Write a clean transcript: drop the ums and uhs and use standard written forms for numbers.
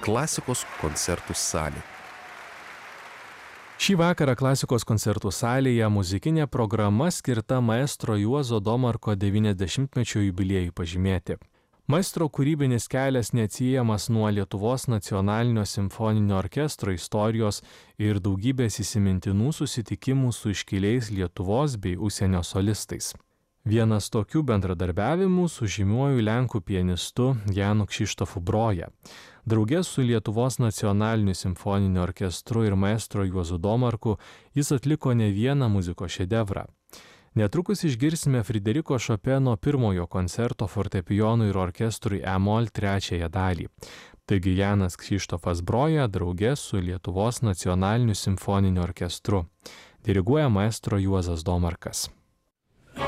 Klasikos koncertų salė. Šį vakarą Klasikos koncertų salėje muzikinė programa skirta maestro Juozo Domarko 90-mečio jubiliejui pažymėti. Maestro kūrybinis kelias neatsiejamas nuo Lietuvos nacionalinio simfoninio orkestro istorijos ir daugybės įsimintinų susitikimų su iškiliais Lietuvos bei užsienio solistais. Vienas tokių bendradarbiavimų su žymiuoju lenkų pianistu Janu Krzysztofu Broja. Drauge su Lietuvos nacionaliniu simfoniniu orkestru ir maestro Juozu Domarku jis atliko ne vieną muzikos šedevrą. Netrukus išgirsime Frideriko Šopeno pirmojo koncerto fortepijonui ir orkestrui E-mol trečiąją dalį. Taigi Janas Krzysztofas Broja drauge su Lietuvos nacionaliniu simfoniniu orkestru. Diriguoja maestro Juozas Domarkas.